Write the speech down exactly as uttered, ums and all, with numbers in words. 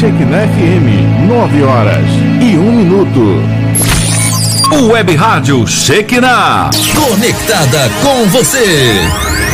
Shekinah F M, nove horas e um minuto. Web Rádio Shekinah, conectada com você.